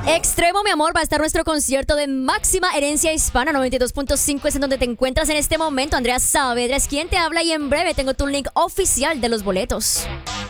Extremo, mi amor, va a estar nuestro concierto de Máxima Herencia Hispana 92.5, es en donde te encuentras en este momento. Andrea Saavedra es quien te habla y en breve tengo tu link oficial de los boletos.